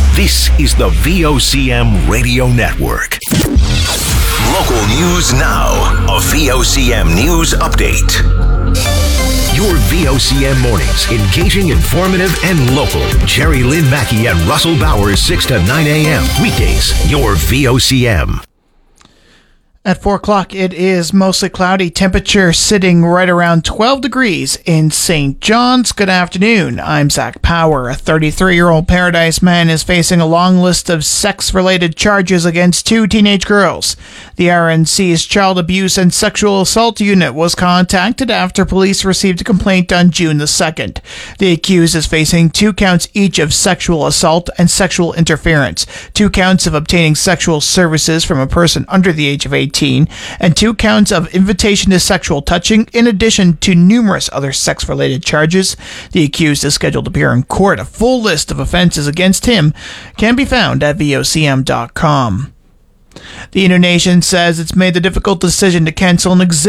This is the VOCM Radio Network. Local news now. A VOCM news update. Your VOCM mornings, engaging, informative, and local. Jerry Lynn Mackey and Russell Bowers, 6 to 9 a.m. Weekdays, your VOCM. At 4 o'clock, it is mostly cloudy. Temperature sitting right around 12 degrees in St. John's. Good afternoon. I'm Zach Power. A 33-year-old Paradise man is facing a long list of sex-related charges against 2 teenage girls. The RNC's Child Abuse and Sexual Assault Unit was contacted after police received a complaint on June the 2nd. The accused is facing 2 counts each of sexual assault and sexual interference, 2 counts of obtaining sexual services from a person under the age of 18, and 2 counts of invitation to sexual touching, in addition to numerous other sex-related charges. The accused is scheduled to appear in court. A full list of offenses against him can be found at vocm.com. The Inter Nation says it's made the difficult decision to cancel an exhibit